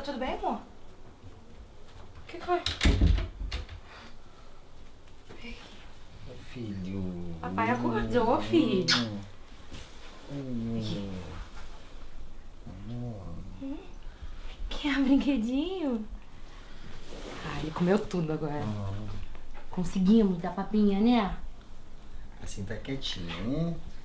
tudo bem, amor? O que foi? Filho. Papai acordou, filho. Quer brinquedinho? Ah, ele comeu tudo agora. Conseguimos dar papinha, né? Assim tá quietinho, né?